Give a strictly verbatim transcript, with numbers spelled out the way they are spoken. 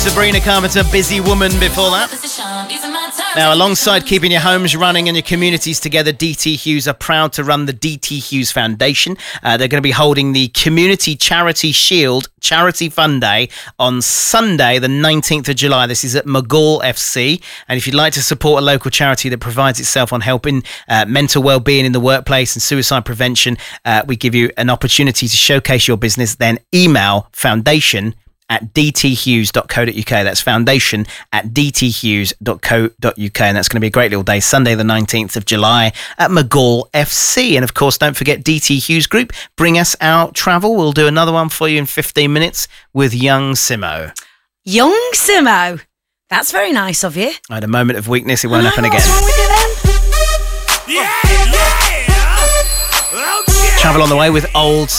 Sabrina Carpenter, Busy Woman before that. Now, alongside keeping your homes running and your communities together, D T Hughes are proud to run the D T Hughes Foundation. Uh, they're going to be holding the Community Charity Shield Charity Fun Day on Sunday, the nineteenth of July. This is at McGall F C. And if you'd like to support a local charity that provides itself on helping uh, mental well-being in the workplace and suicide prevention, uh, we give you an opportunity to showcase your business. Then email foundation at d t hughes dot co dot u k. That's foundation at d t hughes dot co dot u k. And that's going to be a great little day, Sunday the nineteenth of July at McGall F C. And of course, don't forget D T Hughes Group, Bring Us Out Travel. We'll do another one for you in fifteen minutes with Young Simo. Young Simo. That's very nice of you. I had a moment of weakness. It won't happen again. What's wrong with you then? Yeah, yeah. Okay. Travel on the way with Old